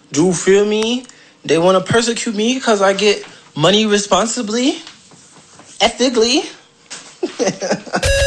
Do you feel me? They want to persecute me because I get money responsibly, ethically.